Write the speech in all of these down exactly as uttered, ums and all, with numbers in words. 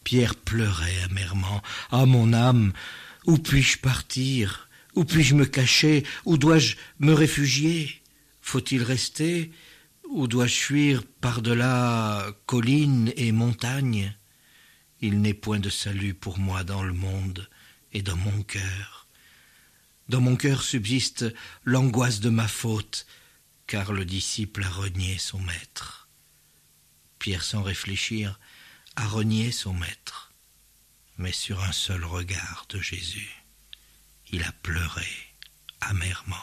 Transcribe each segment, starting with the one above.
Pierre pleurait amèrement. « Ah, mon âme, où puis-je partir? Où puis-je me cacher? Où dois-je me réfugier? Faut-il rester? Où dois-je fuir par-delà collines et montagnes? Il n'est point de salut pour moi dans le monde et dans mon cœur. Dans mon cœur subsiste l'angoisse de ma faute, car le disciple a renié son maître. » Pierre, sans réfléchir, a renié son maître, mais sur un seul regard de Jésus, il a pleuré amèrement.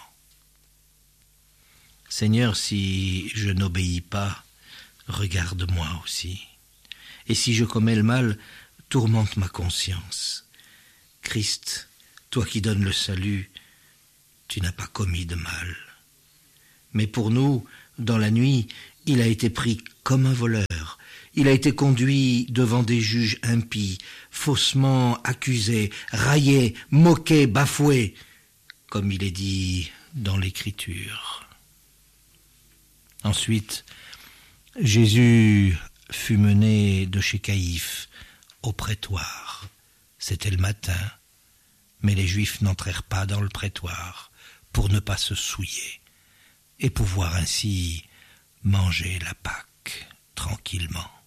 « Seigneur, si je n'obéis pas, regarde-moi aussi. Et si je commets le mal, tourmente ma conscience. Christ, toi qui donnes le salut, tu n'as pas commis de mal. Mais pour nous, dans la nuit, il a été pris comme un voleur. Il a été conduit devant des juges impies, faussement accusé, raillé, moqué, bafoué, comme il est dit dans l'Écriture. Ensuite, Jésus fut mené de chez Caïphe au prétoire. C'était le matin, mais les Juifs n'entrèrent pas dans le prétoire pour ne pas se souiller et pouvoir ainsi manger la Pâque tranquillement.